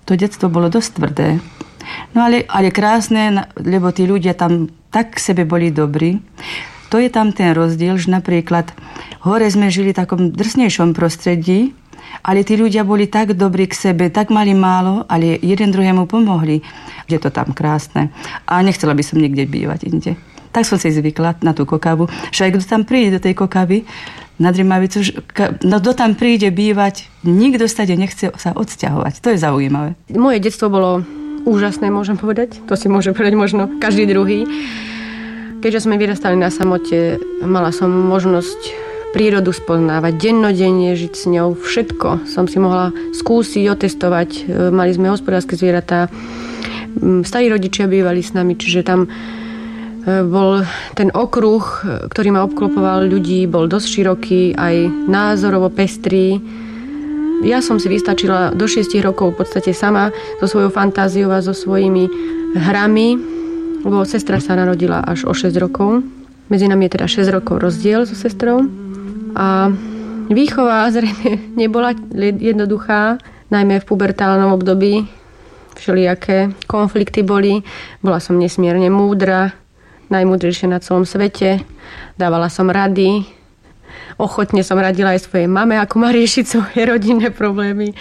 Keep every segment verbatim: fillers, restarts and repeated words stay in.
to detstvo bolo dosť tvrdé. No ale, ale krásne, lebo tí ľudia tam tak k sebe boli dobrí. To je tam ten rozdiel, že napríklad hore sme žili v takom drsnejšom prostredí, ale tí ľudia boli tak dobrí k sebe, tak mali málo, ale jeden druhému pomohli. Je to tam krásne. A nechcela by som niekde bývať inde. Tak som si zvykla na tú Kokavu. Že aj kto tam príde do tej Kokavy, na Drimavicu, no kto tam príde bývať, nikto stade nechce sa odsťahovať. To je zaujímavé. Moje detstvo bolo úžasné, môžem povedať. To si môže povedať možno každý druhý. Keďže sme vyrastali na samote, mala som možnosť prírodu spoznávať, dennodenne žiť s ňou. Všetko som si mohla skúsiť, otestovať. Mali sme hospodárske zvieratá. Starí rodičia bývali s nami, čiže tam bol ten okruh, ktorý ma obklopoval ľudí, bol dosť široký, aj názorovo pestrý. Ja som si vystačila do šiestich rokov v podstate sama so svojou fantáziou a so svojimi hrami. Lebo sestra sa narodila až o šesť rokov. Medzi nami je teda šesť rokov rozdiel so sestrou. A výchova zrejme nebola jednoduchá, najmä v pubertálnom období. Všelijaké konflikty boli. Bola som nesmierne múdra, najmúdrejšia na celom svete. Dávala som rady. Ochotne som radila aj svojej mame, ako má riešiť svoje rodinné problémy.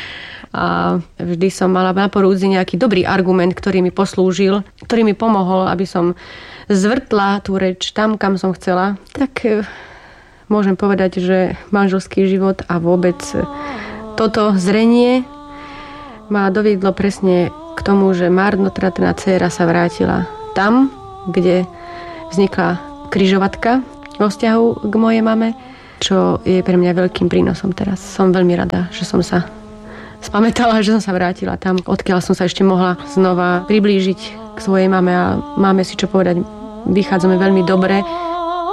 A vždy som mala na porúdzi nejaký dobrý argument, ktorý mi poslúžil, ktorý mi pomohol, aby som zvrtla tú reč tam, kam som chcela. Tak môžem povedať, že manželský život a vôbec toto zrenie ma doviedlo presne k tomu, že marnotratná dcéra sa vrátila tam, kde vznikla križovatka vo vzťahu k mojej mame, čo je pre mňa veľkým prínosom teraz. Som veľmi rada, že som sa spamätala, že som sa vrátila tam, odkiaľ som sa ešte mohla znova priblížiť k svojej mame a máme si čo povedať. Vychádzame veľmi dobre.